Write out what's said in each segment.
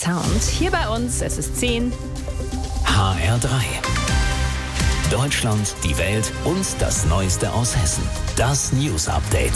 Sound. Hier bei uns, es ist 10. HR3. Deutschland, die Welt und das Neueste aus Hessen. Das News Update.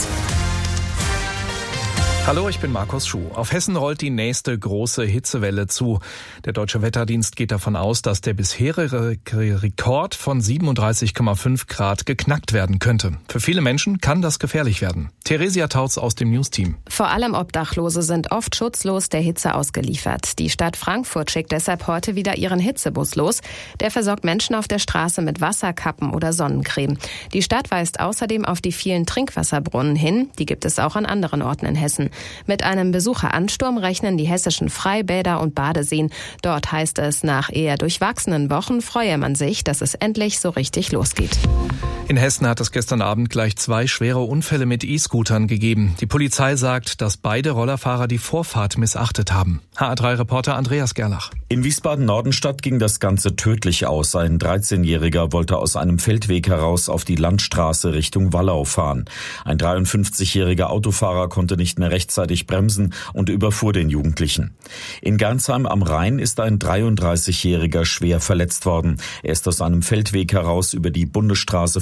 Hallo, ich bin Markus Schuh. Auf Hessen rollt die nächste große Hitzewelle zu. Der Deutsche Wetterdienst geht davon aus, dass der bisherige Rekord von 37,5 Grad geknackt werden könnte. Für viele Menschen kann das gefährlich werden. Theresia Tautz aus dem News-Team. Vor allem Obdachlose sind oft schutzlos der Hitze ausgeliefert. Die Stadt Frankfurt schickt deshalb heute wieder ihren Hitzebus los. Der versorgt Menschen auf der Straße mit Wasserkappen oder Sonnencreme. Die Stadt weist außerdem auf die vielen Trinkwasserbrunnen hin. Die gibt es auch an anderen Orten in Hessen. Mit einem Besucheransturm rechnen die hessischen Freibäder und Badeseen. Dort heißt es, nach eher durchwachsenen Wochen freue man sich, dass es endlich so richtig losgeht. In Hessen hat es gestern Abend gleich 2 schwere Unfälle mit E-Scootern gegeben. Die Polizei sagt, dass beide Rollerfahrer die Vorfahrt missachtet haben. HR3-Reporter Andreas Gerlach. In Wiesbaden-Nordenstadt ging das Ganze tödlich aus. Ein 13-Jähriger wollte aus einem Feldweg heraus auf die Landstraße Richtung Wallau fahren. Ein 53-jähriger Autofahrer konnte nicht mehr rechtzeitig bremsen und überfuhr den Jugendlichen. In Gernsheim am Rhein ist ein 33-jähriger schwer verletzt worden. Er ist aus einem Feldweg heraus über die Bundesstraße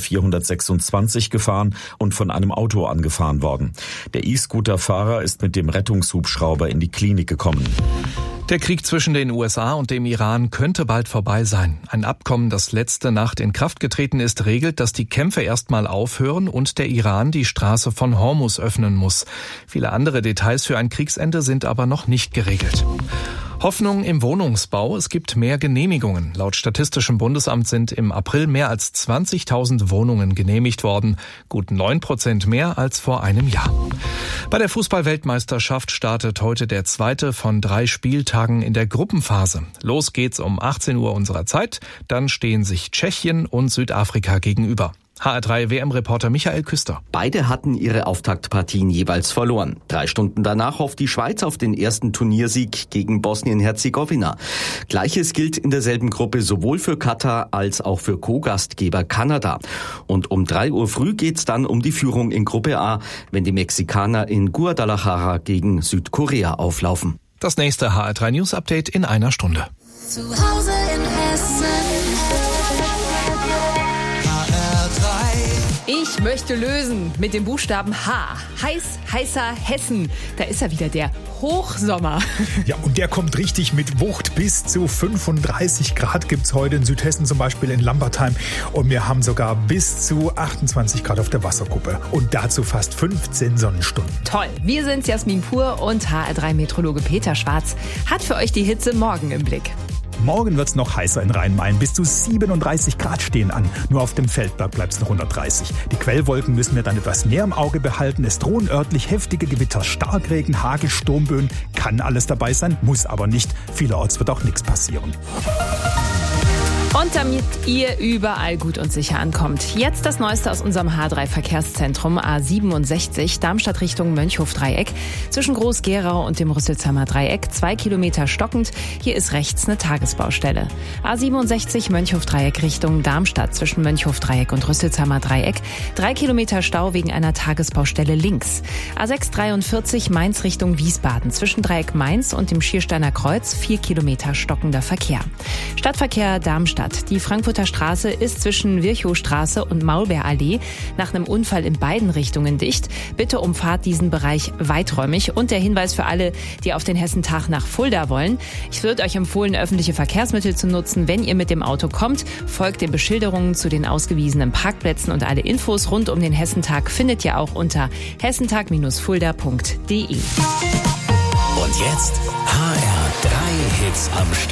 426 gefahren und von einem Auto angefahren worden. Der E-Scooter-Fahrer ist mit dem Rettungshubschrauber in die Klinik gekommen. Der Krieg zwischen den USA und dem Iran könnte bald vorbei sein. Ein Abkommen, das letzte Nacht in Kraft getreten ist, regelt, dass die Kämpfe erstmal aufhören und der Iran die Straße von Hormuz öffnen muss. Viele andere Details für ein Kriegsende sind aber noch nicht geregelt. Hoffnung im Wohnungsbau. Es gibt mehr Genehmigungen. Laut Statistischem Bundesamt sind im April mehr als 20.000 Wohnungen genehmigt worden. Gut 9% mehr als vor einem Jahr. Bei der Fußball-Weltmeisterschaft startet heute der zweite von 3 Spieltagen in der Gruppenphase. Los geht's um 18 Uhr unserer Zeit. Dann stehen sich Tschechien und Südafrika gegenüber. HR3 WM-Reporter Michael Küster. Beide hatten ihre Auftaktpartien jeweils verloren. 3 Stunden danach hofft die Schweiz auf den ersten Turniersieg gegen Bosnien-Herzegowina. Gleiches gilt in derselben Gruppe sowohl für Katar als auch für Co-Gastgeber Kanada. Und um 3 Uhr früh geht's dann um die Führung in Gruppe A, wenn die Mexikaner in Guadalajara gegen Südkorea auflaufen. Das nächste HR3 News Update in einer Stunde. Zu Hause in Hessen. Ich möchte lösen mit dem Buchstaben H. Heißer Hessen. Da ist er wieder, der Hochsommer. Ja, und der kommt richtig mit Wucht. Bis zu 35 Grad gibt's heute in Südhessen, zum Beispiel in Lambertheim. Und wir haben sogar bis zu 28 Grad auf der Wasserkuppe. Und dazu fast 15 Sonnenstunden. Toll. Wir sind's, Jasmin Pur und HR3-Meteorologe Peter Schwarz hat für euch die Hitze morgen im Blick. Morgen wird's noch heißer in Rhein-Main. Bis zu 37 Grad stehen an. Nur auf dem Feldberg bleibt's noch 130. Die Quellwolken müssen wir dann etwas näher im Auge behalten. Es drohen örtlich heftige Gewitter, Starkregen, Hagel, Sturmböen. Kann alles dabei sein, muss aber nicht. Vielerorts wird auch nichts passieren. Und damit ihr überall gut und sicher ankommt, jetzt das Neueste aus unserem H3-Verkehrszentrum A67, Darmstadt Richtung Mönchhof-Dreieck. Zwischen Groß-Gerau und dem Rüsselsheimer Dreieck 2 Kilometer stockend. Hier ist rechts eine Tagesbaustelle. A67 Mönchhof-Dreieck Richtung Darmstadt zwischen Mönchhof-Dreieck und Rüsselsheimer Dreieck. 3 Kilometer Stau wegen einer Tagesbaustelle links. A643 Mainz Richtung Wiesbaden zwischen Dreieck Mainz und dem Schiersteiner Kreuz 4 Kilometer stockender Verkehr. Stadtverkehr Darmstadt. Die Frankfurter Straße ist zwischen Virchowstraße und Maulbeerallee nach einem Unfall in beiden Richtungen dicht. Bitte umfahrt diesen Bereich weiträumig. Und der Hinweis für alle, die auf den Hessentag nach Fulda wollen. Es wird euch empfohlen, öffentliche Verkehrsmittel zu nutzen, wenn ihr mit dem Auto kommt. Folgt den Beschilderungen zu den ausgewiesenen Parkplätzen und alle Infos rund um den Hessentag findet ihr auch unter hessentag-fulda.de. Und jetzt HR3 Hits am Stück.